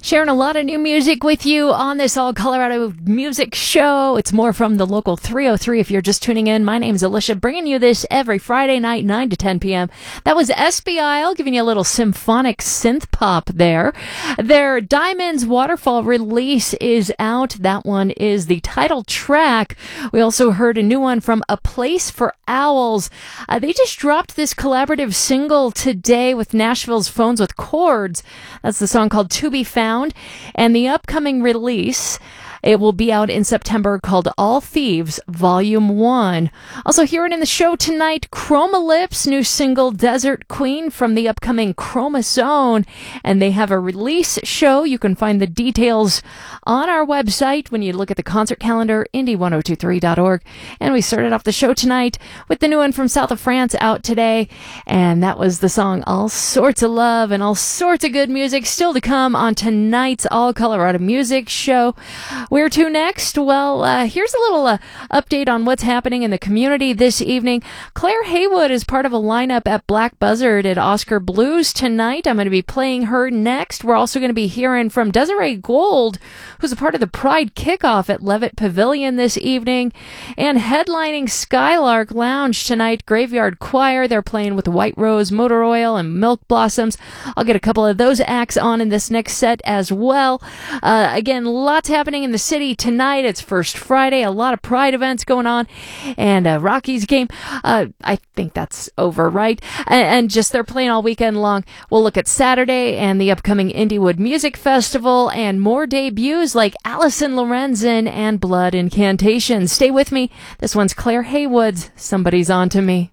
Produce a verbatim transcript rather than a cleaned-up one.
Sharing a lot of new music with you on this All Colorado Music Show. It's more from the local three oh three if you're just tuning in. My name's Alicia, bringing you this every Friday night, nine to ten p.m. That was S B I, giving you a little symphonic synth pop there. Their Diamonds Waterfall release is out. That one is the title track. We also heard a new one from A Place for Owls. Uh, they just dropped this collaborative single today with Nashville's Phones with Chords. That's the song called To Be Found. And the upcoming release, it will be out in September, called All Thieves Volume one. Also hearing in the show tonight, Chroma Lips' new single Desert Queen from the upcoming Chroma Zone. And they have a release show. You can find the details on our website when you look at the concert calendar, indie ten twenty-three dot org. And we started off the show tonight with the new one from South of France out today. And that was the song All Sorts of Love, and all sorts of good music still to come on tonight's All Colorado Music Show. Where to next? Well, uh, here's a little uh, update on what's happening in the community this evening. Claire Haywood is part of a lineup at Black Buzzard at Oscar Blues tonight. I'm going to be playing her next. We're also going to be hearing from Desiree Gold, who's a part of the Pride Kickoff at Levitt Pavilion this evening. And headlining Skylark Lounge tonight, Graveyard Choir. They're playing with White Rose, Motor Oil, and Milk Blossoms. I'll get a couple of those acts on in this next set as well. Uh, again, lots happening in the city tonight. It's First Friday, a lot of Pride events going on, and a Rockies game. Uh, I think that's over, right? And, and just they're playing all weekend long. We'll look at Saturday and the upcoming Indiewood Music Festival and more debuts like Allison Lorenzen and Blood Incantation. Stay with me. This one's Claire Haywood's Somebody's On to Me.